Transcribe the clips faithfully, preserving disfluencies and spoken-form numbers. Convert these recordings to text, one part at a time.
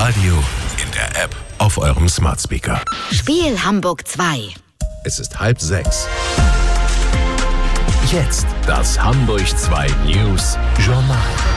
Radio, in der App, auf eurem Smart Speaker. Spiel Hamburg zwei. Es ist halb sechs. Jetzt das Hamburg zwei News Journal.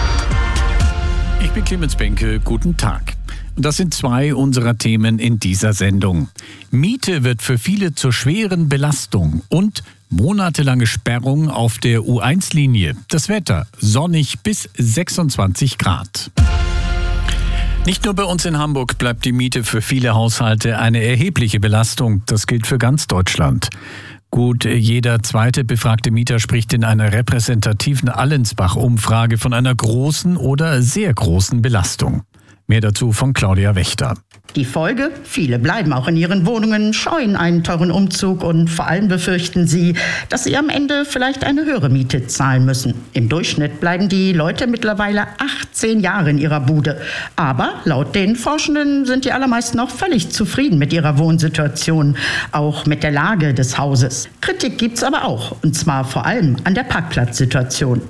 Ich bin Clemens Benke, guten Tag. Und das sind zwei unserer Themen in dieser Sendung. Miete wird für viele zur schweren Belastung und monatelange Sperrung auf der U eins Linie. Das Wetter sonnig bis sechsundzwanzig Grad. Nicht nur bei uns in Hamburg bleibt die Miete für viele Haushalte eine erhebliche Belastung. Das gilt für ganz Deutschland. Gut, jeder zweite befragte Mieter spricht in einer repräsentativen Allensbach-Umfrage von einer großen oder sehr großen Belastung. Mehr dazu von Claudia Wächter. Die Folge? Viele bleiben auch in ihren Wohnungen, scheuen einen teuren Umzug und vor allem befürchten sie, dass sie am Ende vielleicht eine höhere Miete zahlen müssen. Im Durchschnitt bleiben die Leute mittlerweile achtzehn Jahre in ihrer Bude. Aber laut den Forschenden sind die allermeisten auch völlig zufrieden mit ihrer Wohnsituation, auch mit der Lage des Hauses. Kritik gibt's aber auch, und zwar vor allem an der Parkplatzsituation.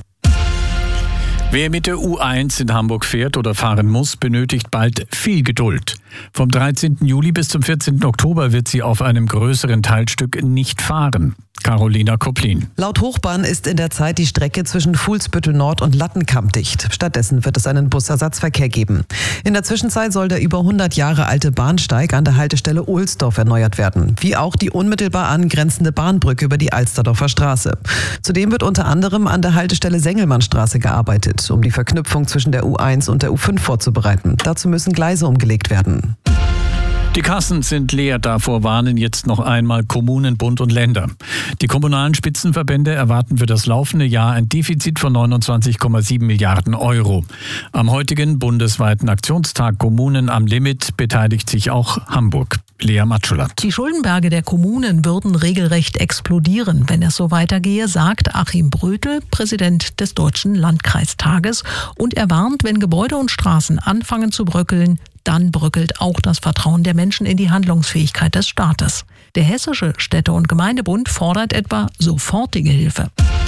Wer mit der U eins in Hamburg fährt oder fahren muss, benötigt bald viel Geduld. Vom dreizehnten Juli bis zum vierzehnten Oktober wird sie auf einem größeren Teilstück nicht fahren. Carolina Koplin. Laut Hochbahn ist in der Zeit die Strecke zwischen Fuhlsbüttel Nord und Lattenkamp dicht. Stattdessen wird es einen Busersatzverkehr geben. In der Zwischenzeit soll der über hundert Jahre alte Bahnsteig an der Haltestelle Ohlsdorf erneuert werden, wie auch die unmittelbar angrenzende Bahnbrücke über die Alsterdorfer Straße. Zudem wird unter anderem an der Haltestelle Sengelmannstraße gearbeitet, um die Verknüpfung zwischen der U eins und der U fünf vorzubereiten. Dazu müssen Gleise umgelegt werden. Die Kassen sind leer, davor warnen jetzt noch einmal Kommunen, Bund und Länder. Die kommunalen Spitzenverbände erwarten für das laufende Jahr ein Defizit von neunundzwanzig Komma sieben Milliarden Euro. Am heutigen bundesweiten Aktionstag Kommunen am Limit beteiligt sich auch Hamburg. Lea Matschulat. Die Schuldenberge der Kommunen würden regelrecht explodieren, wenn es so weitergehe, sagt Achim Brötel, Präsident des Deutschen Landkreistages. Und er warnt, wenn Gebäude und Straßen anfangen zu bröckeln, dann bröckelt auch das Vertrauen der Menschen in die Handlungsfähigkeit des Staates. Der Hessische Städte- und Gemeindebund fordert etwa sofortige Hilfe.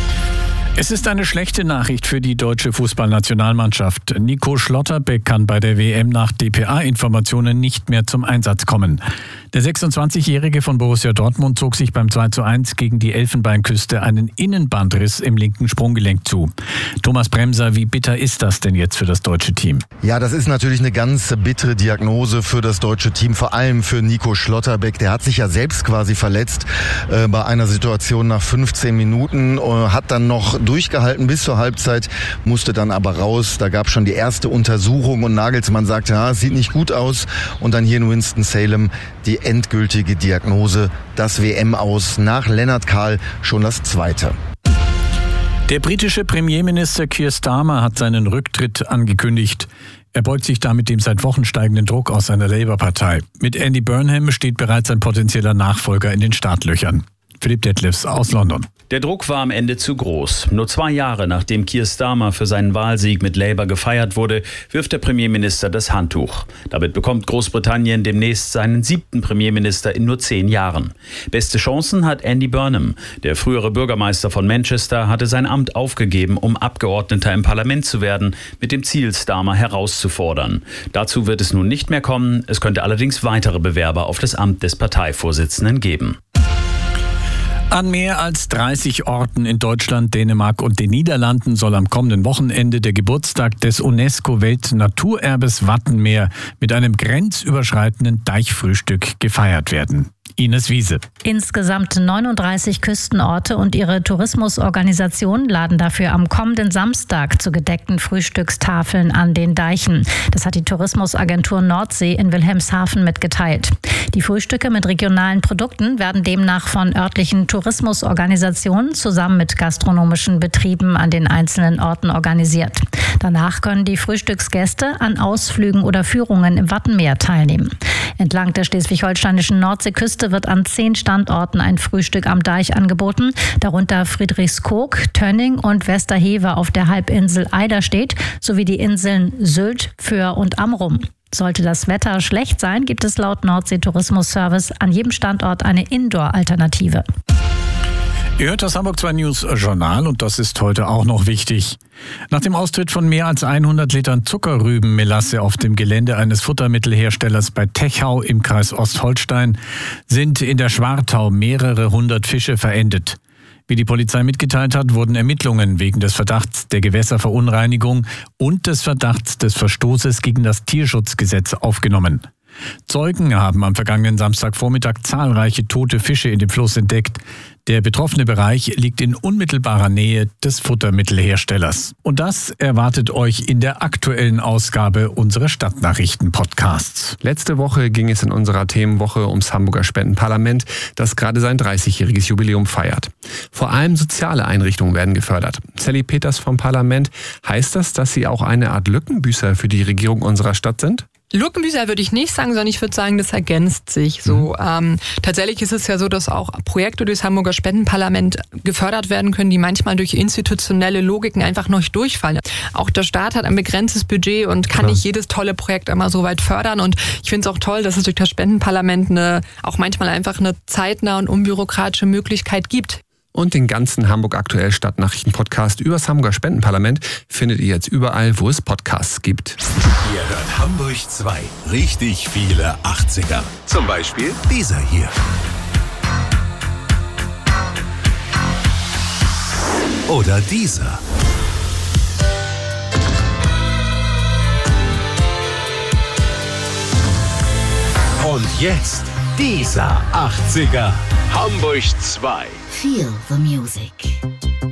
Es ist eine schlechte Nachricht für die deutsche Fußballnationalmannschaft. Nico Schlotterbeck kann bei der W M nach D P A-Informationen nicht mehr zum Einsatz kommen. Der sechsundzwanzigjährige von Borussia Dortmund zog sich beim zwei zu eins gegen die Elfenbeinküste einen Innenbandriss im linken Sprunggelenk zu. Thomas Bremser, wie bitter ist das denn jetzt für das deutsche Team? Ja, das ist natürlich eine ganz bittere Diagnose für das deutsche Team, vor allem für Nico Schlotterbeck. Der hat sich ja selbst quasi verletzt äh, bei einer Situation nach fünfzehn Minuten, äh, hat dann noch durchgehalten bis zur Halbzeit, musste dann aber raus. Da gab es schon die erste Untersuchung und Nagelsmann sagte, ja, es sieht nicht gut aus. Und dann hier in Winston-Salem die endgültige Diagnose, das W M-Aus nach Lennart Kahl schon das zweite. Der britische Premierminister Keir Starmer hat seinen Rücktritt angekündigt. Er beugt sich damit dem seit Wochen steigenden Druck aus seiner Labour-Partei. Mit Andy Burnham steht bereits ein potenzieller Nachfolger in den Startlöchern. Philipp Detlefs aus London. Der Druck war am Ende zu groß. Nur zwei Jahre nachdem Keir Starmer für seinen Wahlsieg mit Labour gefeiert wurde, wirft der Premierminister das Handtuch. Damit bekommt Großbritannien demnächst seinen siebten Premierminister in nur zehn Jahren. Beste Chancen hat Andy Burnham. Der frühere Bürgermeister von Manchester hatte sein Amt aufgegeben, um Abgeordneter im Parlament zu werden, mit dem Ziel, Starmer herauszufordern. Dazu wird es nun nicht mehr kommen. Es könnte allerdings weitere Bewerber auf das Amt des Parteivorsitzenden geben. An mehr als dreißig Orten in Deutschland, Dänemark und den Niederlanden soll am kommenden Wochenende der Geburtstag des UNESCO-Weltnaturerbes Wattenmeer mit einem grenzüberschreitenden Deichfrühstück gefeiert werden. Ines Wiese. Insgesamt neununddreißig Küstenorte und ihre Tourismusorganisationen laden dafür am kommenden Samstag zu gedeckten Frühstückstafeln an den Deichen. Das hat die Tourismusagentur Nordsee in Wilhelmshaven mitgeteilt. Die Frühstücke mit regionalen Produkten werden demnach von örtlichen Tourismusorganisationen zusammen mit gastronomischen Betrieben an den einzelnen Orten organisiert. Danach können die Frühstücksgäste an Ausflügen oder Führungen im Wattenmeer teilnehmen. Entlang der schleswig-holsteinischen Nordseeküste wird an zehn Standorten ein Frühstück am Deich angeboten, darunter Friedrichskoog, Tönning und Westerhewe auf der Halbinsel Eiderstedt sowie die Inseln Sylt, Föhr und Amrum. Sollte das Wetter schlecht sein, gibt es laut Nordsee Tourismus Service an jedem Standort eine Indoor-Alternative. Ihr hört das Hamburg zwei News Journal und das ist heute auch noch wichtig. Nach dem Austritt von mehr als hundert Litern Zuckerrübenmelasse auf dem Gelände eines Futtermittelherstellers bei Techau im Kreis Ostholstein sind in der Schwartau mehrere hundert Fische verendet. Wie die Polizei mitgeteilt hat, wurden Ermittlungen wegen des Verdachts der Gewässerverunreinigung und des Verdachts des Verstoßes gegen das Tierschutzgesetz aufgenommen. Zeugen haben am vergangenen Samstagvormittag zahlreiche tote Fische in dem Fluss entdeckt. Der betroffene Bereich liegt in unmittelbarer Nähe des Futtermittelherstellers. Und das erwartet euch in der aktuellen Ausgabe unseres Stadtnachrichten-Podcasts. Letzte Woche ging es in unserer Themenwoche ums Hamburger Spendenparlament, das gerade sein dreißigjähriges Jubiläum feiert. Vor allem soziale Einrichtungen werden gefördert. Sally Peters vom Parlament, heißt das, dass Sie auch eine Art Lückenbüßer für die Regierung unserer Stadt sind? Lückenbüßer würde ich nicht sagen, sondern ich würde sagen, das ergänzt sich so. Mhm. Ähm, tatsächlich ist es ja so, dass auch Projekte durchs Hamburger Spendenparlament gefördert werden können, die manchmal durch institutionelle Logiken einfach noch nicht durchfallen. Auch der Staat hat ein begrenztes Budget und kann Klar. nicht jedes tolle Projekt immer so weit fördern. Und ich finde es auch toll, dass es durch das Spendenparlament eine, auch manchmal einfach eine zeitnahe und unbürokratische Möglichkeit gibt. Und den ganzen Hamburg aktuell Stadtnachrichten-Podcast übers Hamburger Spendenparlament findet ihr jetzt überall, wo es Podcasts gibt. Ihr hört Hamburg zwei. Richtig viele achtziger. Zum Beispiel dieser hier. Oder dieser. Und jetzt dieser achtziger. Hamburg zwei. Feel the music.